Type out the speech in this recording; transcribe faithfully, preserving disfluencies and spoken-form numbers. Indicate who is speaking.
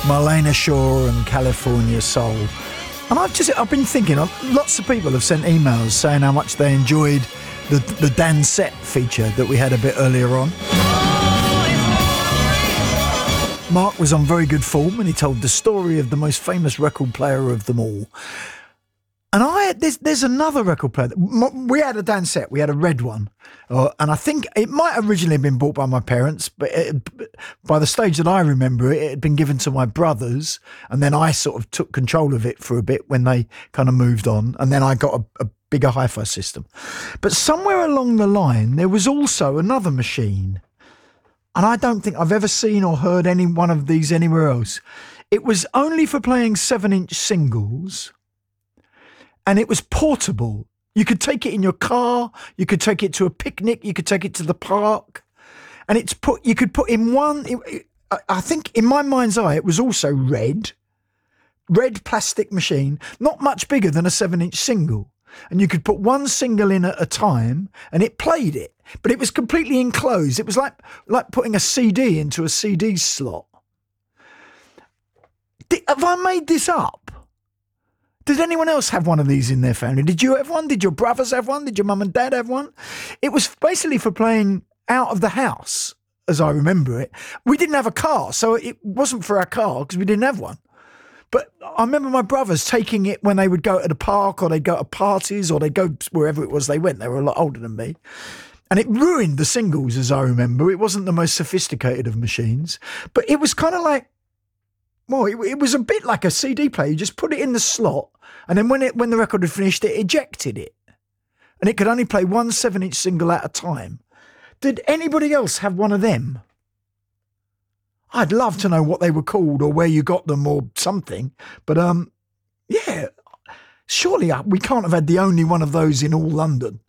Speaker 1: Marlena Shaw and California Soul. And I've just I've been thinking, lots of people have sent emails saying how much they enjoyed the the Dansette feature that we had a bit earlier on. Mark was on very good form and he told the story of the most famous record player of them all. And I there's there's another record player. We had a Dansette, we had a red one, uh, and I think it might originally have been bought by my parents, but it, by the stage that I remember it, it had been given to my brothers, and then I sort of took control of it for a bit when they kind of moved on, and then I got a, a bigger hi-fi system. But somewhere along the line, there was also another machine, and I don't think I've ever seen or heard any one of these anywhere else. It was only for playing seven-inch singles. And it was portable. You could take it in your car. You could take it to a picnic. You could take it to the park. And it's put. You could put in one. It, it, I think in my mind's eye, it was also red. Red plastic machine, not much bigger than a seven-inch single. And you could put one single in at a time, and it played it. But it was completely enclosed. It was like like putting a C D into a C D slot. Did, have I made this up? Did anyone else have one of these in their family? Did you have one? Did your brothers have one? Did your mum and dad have one? It was basically for playing out of the house, as I remember it. We didn't have a car, so it wasn't for our car because we didn't have one. But I remember my brothers taking it when they would go to the park or they'd go to parties or they'd go wherever it was they went. They were a lot older than me. And it ruined the singles, as I remember. It wasn't the most sophisticated of machines, but it was kind of like, well, it, it was a bit like a C D player. You just put it in the slot, and then when it when the record had finished, it ejected it. And it could only play one seven-inch single at a time. Did anybody else have one of them? I'd love to know what they were called or where you got them or something. But, um, yeah, surely we can't have had the only one of those in all London.